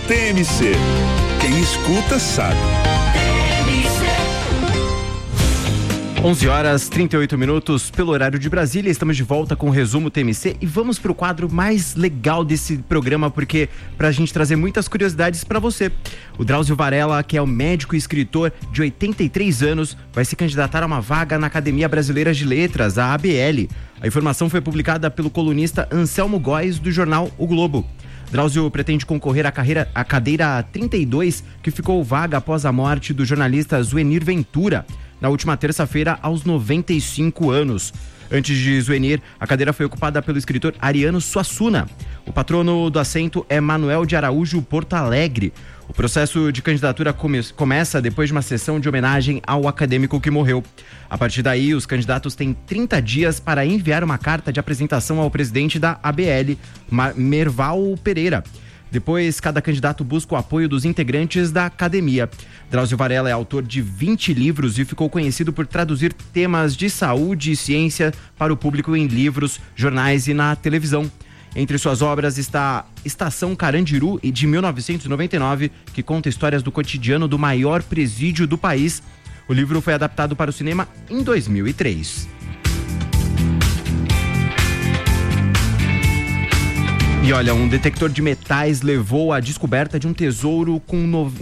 TMC. Quem escuta sabe. 11h38 pelo horário de Brasília. Estamos de volta com o resumo TMC e vamos para o quadro mais legal desse programa, porque pra gente trazer muitas curiosidades para você. O Drauzio Varela, que é o médico e escritor de 83 anos, vai se candidatar a uma vaga na Academia Brasileira de Letras, a ABL. A informação foi publicada pelo colunista Anselmo Góes, do jornal O Globo. Drauzio pretende concorrer à cadeira 32, que ficou vaga após a morte do jornalista Zuenir Ventura, na última terça-feira, aos 95 anos. Antes de Zuenir, a cadeira foi ocupada pelo escritor Ariano Suassuna. O patrono do assento é Manuel de Araújo Porto Alegre. O processo de candidatura começa depois de uma sessão de homenagem ao acadêmico que morreu. A partir daí, os candidatos têm 30 dias para enviar uma carta de apresentação ao presidente da ABL, Merval Pereira. Depois, cada candidato busca o apoio dos integrantes da academia. Drauzio Varela é autor de 20 livros e ficou conhecido por traduzir temas de saúde e ciência para o público em livros, jornais e na televisão. Entre suas obras está Estação Carandiru, de 1999, que conta histórias do cotidiano do maior presídio do país. O livro foi adaptado para o cinema em 2003. E olha, um detector de metais levou à descoberta de um tesouro com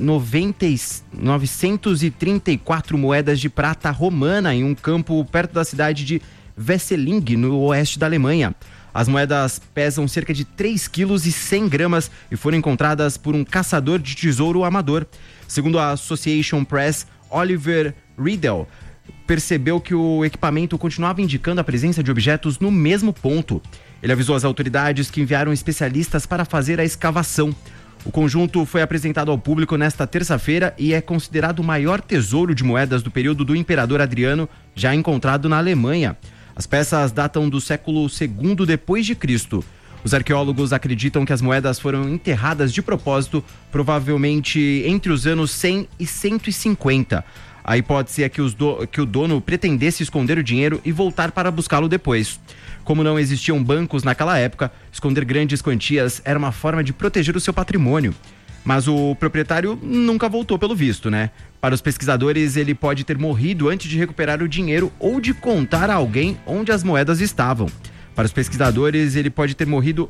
934 moedas de prata romana em um campo perto da cidade de Wesseling, no oeste da Alemanha. As moedas pesam cerca de 3 quilos e 100 gramas e foram encontradas por um caçador de tesouro amador. Segundo a Association Press, Oliver Riedel percebeu que o equipamento continuava indicando a presença de objetos no mesmo ponto. Ele avisou as autoridades, que enviaram especialistas para fazer a escavação. O conjunto foi apresentado ao público nesta terça-feira e é considerado o maior tesouro de moedas do período do Imperador Adriano, já encontrado na Alemanha. As peças datam do século II depois de Cristo. Os arqueólogos acreditam que as moedas foram enterradas de propósito, provavelmente entre os anos 100 e 150. A hipótese é que o dono pretendesse esconder o dinheiro e voltar para buscá-lo depois. Como não existiam bancos naquela época, esconder grandes quantias era uma forma de proteger o seu patrimônio. Mas o proprietário nunca voltou, pelo visto, né? Para os pesquisadores, ele pode ter morrido antes de recuperar o dinheiro ou de contar a alguém onde as moedas estavam. Para os pesquisadores, ele pode ter morrido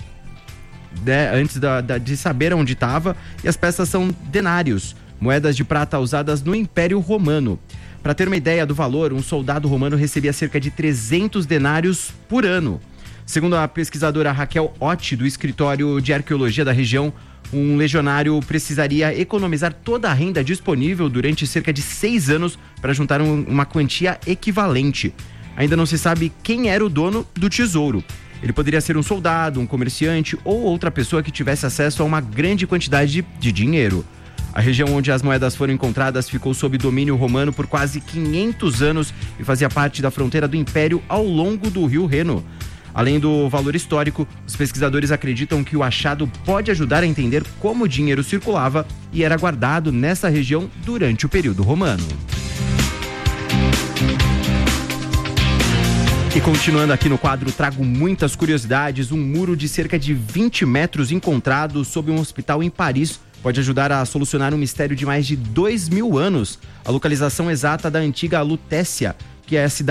antes de saber onde estava, e as peças são denários, moedas de prata usadas no Império Romano. Para ter uma ideia do valor, um soldado romano recebia cerca de 300 denários por ano. Segundo a pesquisadora Raquel Otti, do escritório de arqueologia da região, um legionário precisaria economizar toda a renda disponível durante cerca de 6 anos para juntar uma quantia equivalente. Ainda não se sabe quem era o dono do tesouro. Ele poderia ser um soldado, um comerciante ou outra pessoa que tivesse acesso a uma grande quantidade de dinheiro. A região onde as moedas foram encontradas ficou sob domínio romano por quase 500 anos e fazia parte da fronteira do Império ao longo do rio Reno. Além do valor histórico, os pesquisadores acreditam que o achado pode ajudar a entender como o dinheiro circulava e era guardado nessa região durante o período romano. E continuando aqui no quadro, trago muitas curiosidades. Um muro de cerca de 20 metros encontrado sob um hospital em Paris pode ajudar a solucionar um mistério de mais de 2.000 anos. A localização exata da antiga Lutécia, que é a cidade